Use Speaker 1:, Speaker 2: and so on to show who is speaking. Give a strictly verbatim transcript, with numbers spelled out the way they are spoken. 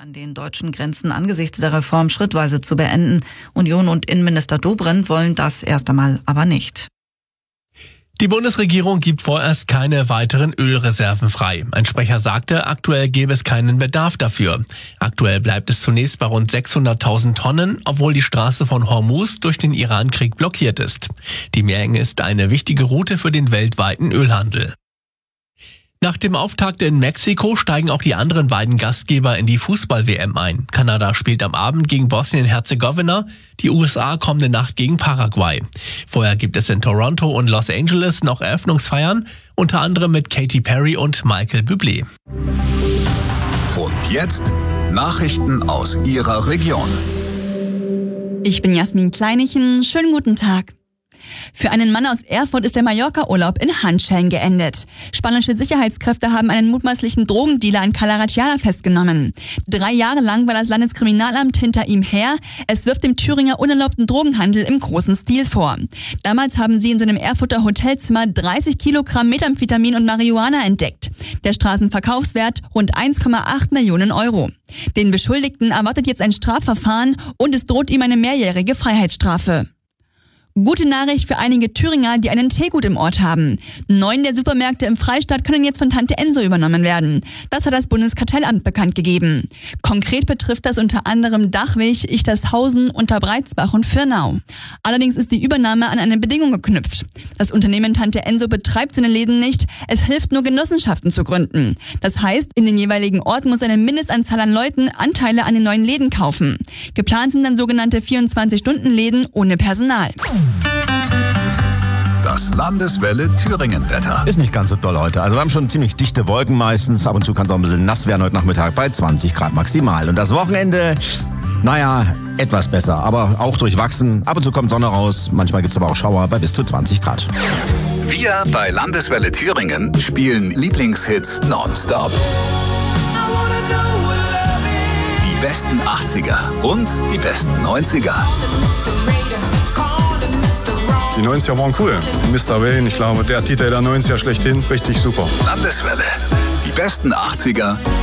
Speaker 1: an den deutschen Grenzen angesichts der Reform schrittweise zu beenden. Union und Innenminister Dobrindt wollen das erst einmal aber nicht.
Speaker 2: Die Bundesregierung gibt vorerst keine weiteren Ölreserven frei. Ein Sprecher sagte, aktuell gäbe es keinen Bedarf dafür. Aktuell bleibt es zunächst bei rund sechshunderttausend Tonnen, obwohl die Straße von Hormuz durch den Irankrieg blockiert ist. Die Meerenge ist eine wichtige Route für den weltweiten Ölhandel. Nach dem Auftakt in Mexiko steigen auch die anderen beiden Gastgeber in die Fußball-W M ein. Kanada spielt am Abend gegen Bosnien-Herzegowina, die U S A kommende Nacht gegen Paraguay. Vorher gibt es in Toronto und Los Angeles noch Eröffnungsfeiern, unter anderem mit Katy Perry und Michael Bublé.
Speaker 3: Und jetzt Nachrichten aus Ihrer Region.
Speaker 4: Ich bin Jasmin Kleinichen, schönen guten Tag. Für einen Mann aus Erfurt ist der Mallorca-Urlaub in Handschellen geendet. Spanische Sicherheitskräfte haben einen mutmaßlichen Drogendealer in Calaratiala festgenommen. Drei Jahre lang war das Landeskriminalamt hinter ihm her. Es wirft dem Thüringer unerlaubten Drogenhandel im großen Stil vor. Damals haben sie in seinem Erfurter Hotelzimmer dreißig Kilogramm Methamphetamin und Marihuana entdeckt. Der Straßenverkaufswert rund eins Komma acht Millionen Euro. Den Beschuldigten erwartet jetzt ein Strafverfahren und es droht ihm eine mehrjährige Freiheitsstrafe. Gute Nachricht für einige Thüringer, die einen Teegut im Ort haben. Neun der Supermärkte im Freistaat können jetzt von Tante Enso übernommen werden. Das hat das Bundeskartellamt bekannt gegeben. Konkret betrifft das unter anderem Dachwig, Ichtershausen, Unterbreizbach und Firnau. Allerdings ist die Übernahme an eine Bedingung geknüpft. Das Unternehmen Tante Enso betreibt seine Läden nicht, es hilft nur Genossenschaften zu gründen. Das heißt, in den jeweiligen Orten muss eine Mindestanzahl an Leuten Anteile an den neuen Läden kaufen. Geplant sind dann sogenannte vierundzwanzig-Stunden-Läden ohne Personal.
Speaker 3: Das Landeswelle Thüringen-Wetter.
Speaker 5: Ist nicht ganz so doll heute. Also wir haben schon ziemlich dichte Wolken meistens. Ab und zu kann es auch ein bisschen nass werden heute Nachmittag bei zwanzig Grad maximal. Und das Wochenende, naja, etwas besser, aber auch durchwachsen. Ab und zu kommt Sonne raus. Manchmal gibt es aber auch Schauer bei bis zu zwanzig Grad.
Speaker 3: Wir bei Landeswelle Thüringen spielen Lieblingshits nonstop. Die besten achtziger und die besten neunziger.
Speaker 6: Die neunziger waren cool. Mister Wayne, ich glaube, der Titel der neunziger schlechthin, richtig super.
Speaker 3: Landeswelle. Die besten achtziger